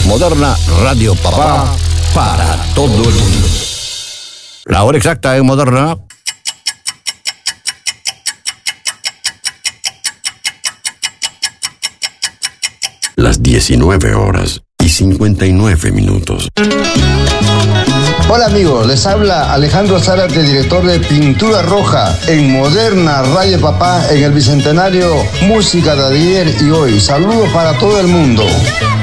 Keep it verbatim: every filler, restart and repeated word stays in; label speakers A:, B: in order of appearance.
A: Moderna Radio Papá para todo el mundo. La hora exacta en Moderna.
B: Las diecinueve horas y cincuenta y nueve minutos.
C: Hola amigos, les habla Alejandro Zárate, director de Pintura Roja en Moderna Radio Papá en el Bicentenario Música de ayer y hoy. Saludos para todo el mundo.